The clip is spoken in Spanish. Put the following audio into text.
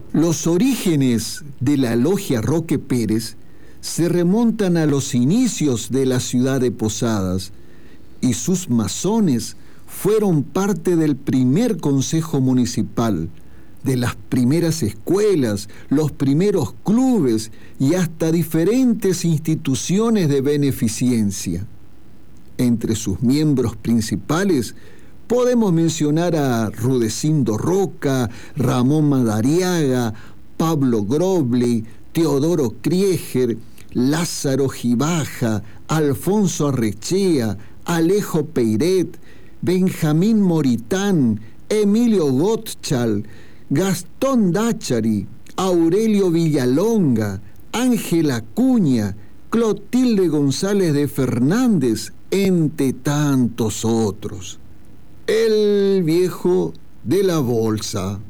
Los orígenes de la Logia Roque Pérez se remontan a los inicios de la ciudad de Posadas, y sus masones fueron parte del primer consejo municipal, de las primeras escuelas, los primeros clubes y hasta diferentes instituciones de beneficencia. Entre sus miembros principales podemos mencionar a Rudecindo Roca, Ramón Madariaga, Pablo Groble, Teodoro Krieger, Lázaro Gibaja, Alfonso Arrechea, Alejo Peiret, Benjamín Moritán, Emilio Gottschall, Gastón Dáchari, Aurelio Villalonga, Ángel Acuña, Clotilde González de Fernández, entre tantos otros. El viejo de la bolsa.